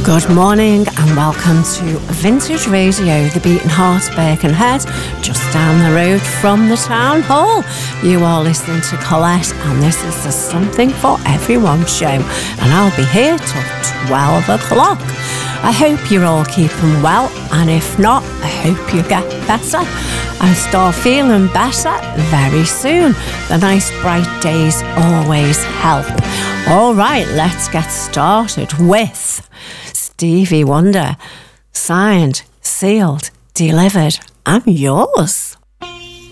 Good morning and welcome to Vintage Radio, the Beating Heart of Birkenhead, just down the road from the Town Hall. You are listening to Colette and this is the Something for Everyone show, and I'll be here till 12 o'clock. I hope you're all keeping well, and if not, I hope you get better and start feeling better very soon. The nice bright days always help. All right, let's get started with Stevie Wonder. Signed, sealed, delivered, I'm yours.